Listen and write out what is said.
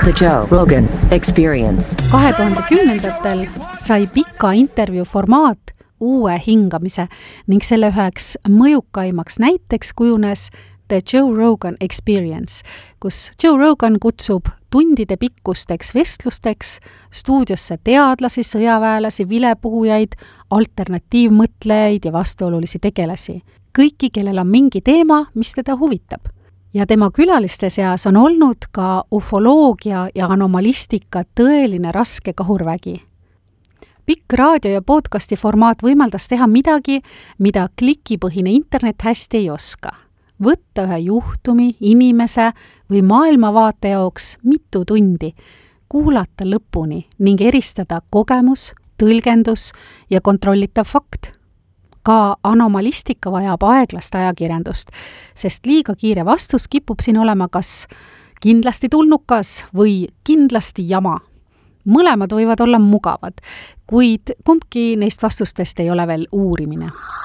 The Joe Rogan Experience. 2010-ndatel sai pika intervjuu formaat uue hingamise ning selle üheks mõjukaimaks näiteks kujunes The Joe Rogan Experience, kus Joe Rogan kutsub tundide pikkusteks vestlusteks stuudiosse teadlasi, sõjaväelasi, vilepuhujaid, alternatiivmõtlejaid ja vastuolulisi tegelasi. Kõiki, kellel on mingi teema, mis teda huvitab. Ja tema külaliste seas on olnud ka ufoloogia ja anomalistika tõeline raske kahurvägi. Pikk raadio ja podcasti formaat võimaldas teha midagi, mida klikipõhine internet hästi ei oska. Võtta ühe juhtumi, inimese või maailmavaate jaoks mitu tundi, kuulata lõpuni ning eristada kogemus, tõlgendus ja kontrollitav fakt. Ka anomalistika vajab aeglast ajakirjandust, sest liiga kiire vastus kipub siin olema kas kindlasti tulnukas või kindlasti jama. Mõlemad võivad olla mugavad, kuid kumbki neist vastustest ei ole veel uurimine.